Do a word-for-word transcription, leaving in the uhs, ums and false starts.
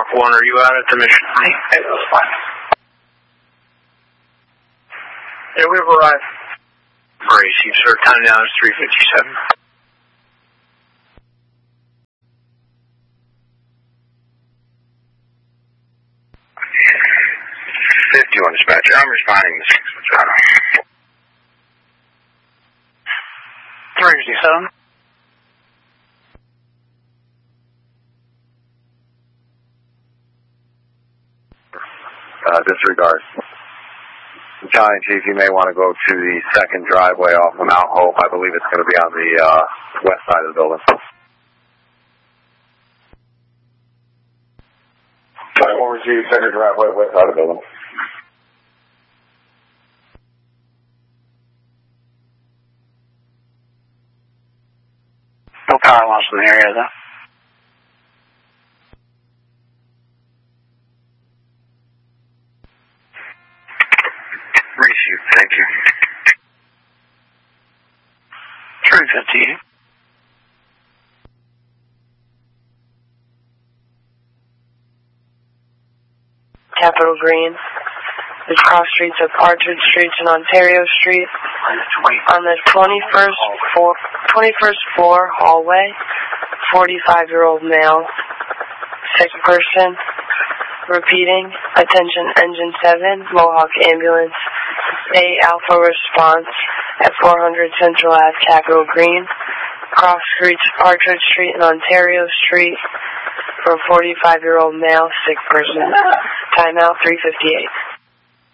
one, are you out at the mission? Hey, that's fine. Yeah, we've arrived. Great, you sir. Time now is three fifty-seven. fifty-one dispatcher, I'm responding to six Machado. three fifty-seven. Uh, disregard. Battalion Chief, you may want to go to the second driveway off of Mount Hope. I believe it's going to be on the uh, west side of the building. Sorry, what was the second driveway west side of the building? No power loss in the area, though. Receive, thank you. three fifty-eight. Capitol Green. The cross streets of Partridge Street and Ontario Street. On the twenty-first floor, twenty-first floor hallway, forty-five-year-old male, sick person. Repeating, attention engine seven, Mohawk ambulance, A Alpha response at four hundred Central Ave, Capitol Green. Cross streets Partridge Street and Ontario Street for a forty-five-year-old male, sick person. Timeout three fifty-eight.